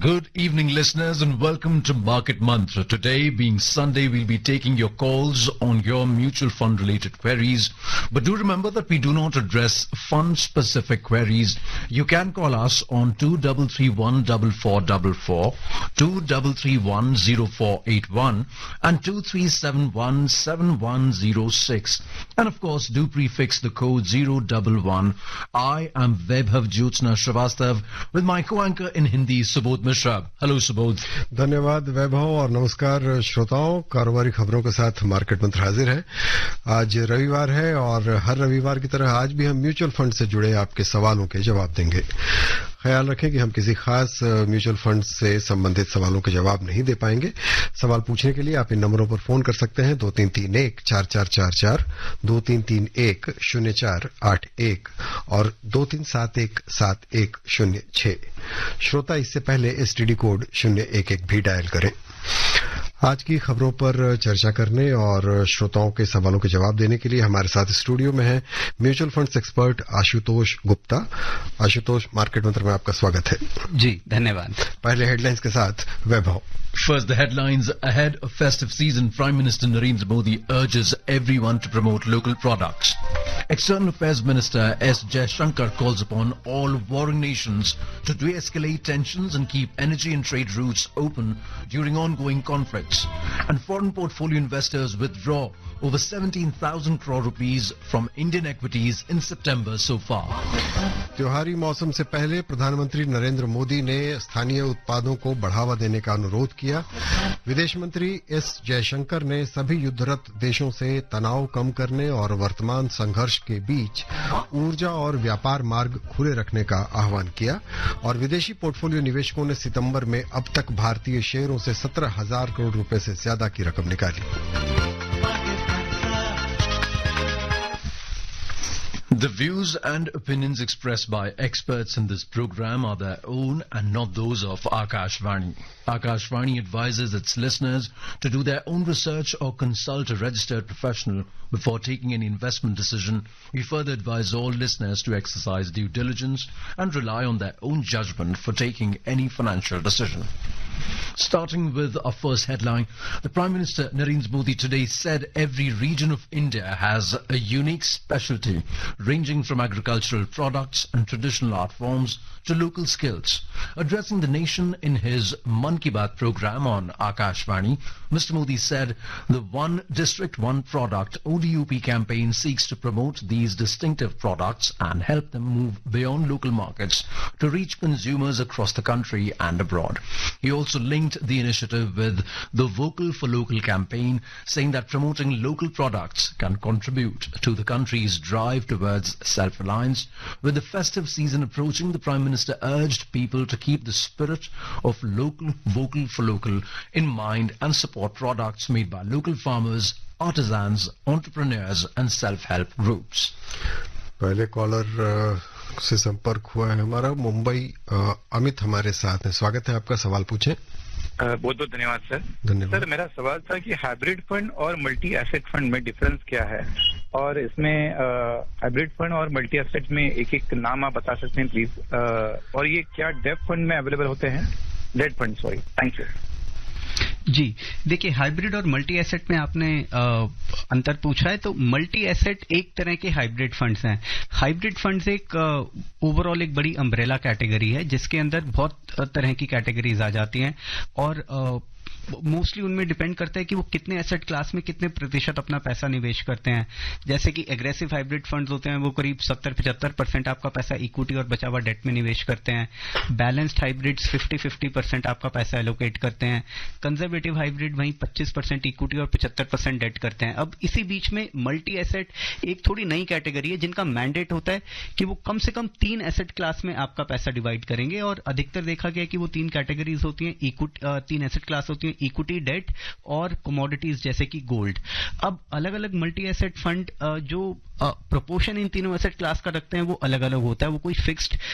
Good evening, listeners, and welcome to Market Mantra. Today, being Sunday, we'll be taking your calls on your mutual fund related queries. But do remember that we do not address fund specific queries. You can call us on 23314444, 23310481, and 23717106. And of course, do prefix the code 011. I am Vaibhav Jyotsna Srivastav with my co-anchor in Hindi, Subodh Mishra. Hello, Subodh. धन्यवाद वैभव और नमस्कार श्रोताओं। कारोबारी खबरों के साथ market मंत्र हाजिर है। आज रविवार है और हर रविवार की तरह आज भी हम म्यूचुअल फंड से जुड़े आपके सवालों के जवाब देंगे। ख्याल रखें कि हम किसी खास म्यूचुअल फंड से संबंधित सवालों के जवाब नहीं दे पाएंगे। सवाल पूछने के लिए आप इन नंबरों पर फोन कर सकते हैं 2331-4444, 2331-0481 और 2371-7106। श्रोता इससे पहले एसटीडी कोड 011 भी डायल करें। आज की खबरों पर चर्चा करने और श्रोताओं के सवालों के जवाब देने के लिए हमारे साथ स्टूडियो में है mutual funds expert Ashutosh Gupta. Ashutosh, market मंत्र में आपका स्वागत है। जी धन्यवाद। पहले हेडलाइंस के साथ वैभव। First, the headlines. Ahead of festive season, Prime Minister Narendra Modi urges everyone to promote local products. External Affairs Minister S. Jaishankar calls upon all warring nations to de-escalate tensions and keep energy and trade routes open during ongoing conflicts. And foreign portfolio investors withdraw over 17,000 crore rupees from Indian equities in September so far. त्योहारी मौसम से पहले प्रधानमंत्री नरेंद्र मोदी ने स्थानीय उत्पादों को बढ़ावा देने का अनुरोध किया। विदेश मंत्री एस जयशंकर ने सभी युद्धरत देशों से तनाव कम करने और वर्तमान संघर्ष के बीच ऊर्जा और व्यापार मार्ग खुले रखने का आह्वान किया। और विदेशी पोर्टफोलियो निवेशकों ने सितंबर में अब तक भारतीय शेयरों से 17,000 करोड़ रुपए से ज्यादा की रकम निकाली। The views and opinions expressed by experts in this program are their own and not those of Akashvani. Akashvani advises its listeners to do their own research or consult a registered professional before taking any investment decision. We further advise all listeners to exercise due diligence and rely on their own judgment for taking any financial decision. Starting with our first headline, the Prime Minister Narendra Modi today said every region of India has a unique specialty, ranging from agricultural products and traditional art forms to local skills. Addressing the nation in his Mann Ki Baat program on Akashvani, Mr. Modi said the One District, One Product ODUP campaign seeks to promote these distinctive products and help them move beyond local markets to reach consumers across the country and abroad. He also linked the initiative with the Vocal for Local campaign, saying that promoting local products can contribute to the country's drive towards self-reliance. With the festive season approaching, the Prime Minister urged people to keep the spirit of Vocal for Local in mind and support products made by local farmers, artisans, entrepreneurs and self-help groups. पहले collar से संपर्क हुआ है हमारा मुंबई अमित हमारे साथ है। स्वागत है आपका। सवाल पूछें। बहुत बहुत धन्यवाद सर। धन्यवाद सर, मेरा सवाल था कि हाइब्रिड फंड और मल्टी एसेट फंड में डिफरेंस क्या है, और इसमें हाइब्रिड फंड और मल्टी एसेट में एक एक नाम आप बता सकते हैं प्लीज, और ये क्या डेट फंड में अवेलेबल होते हैं? Date fund, sorry. Thank you. जी देखिए, हाइब्रिड और मल्टी एसेट में आपने अंतर पूछा है। तो मल्टी एसेट एक तरह के हाइब्रिड फंड्स हैं। हाइब्रिड फंड्स एक ओवरऑल एक बड़ी अम्ब्रेला कैटेगरी है जिसके अंदर बहुत तरह की कैटेगरीज आ जाती हैं और मोस्टली उनमें डिपेंड करता है कि वो कितने एसेट क्लास में कितने प्रतिशत अपना पैसा निवेश करते हैं। जैसे कि एग्रेसिव हाइब्रिड फंड्स होते हैं वो करीब 70-75% आपका पैसा इक्विटी और बचा हुआ डेट में निवेश करते हैं। बैलेंस्ड हाइब्रिड्स 50-50% आपका पैसा एलोकेट करते हैं। कंजर्वेटिव हाइब्रिड वहीं 25% इक्विटी और 75% डेट करते हैं। अब इसी बीच में मल्टी एसेट एक थोड़ी नई कैटेगरी है जिनका मैंडेट होता है कि वो कम से कम 3 एसेट क्लास में आपका पैसा डिवाइड करेंगे और अधिकतर देखा गया कि वो 3 कैटेगरीज होती हैं, 3 एसेट क्लास होती हैं, इक्विटी, डेट और कमोडिटीज जैसे कि गोल्ड। अब अलग अलग मल्टी एसेट फंड जो प्रोपोर्शन इन तीनों एसेट क्लास का रखते हैं वो अलग अलग होता है। वो कोई फिक्स्ड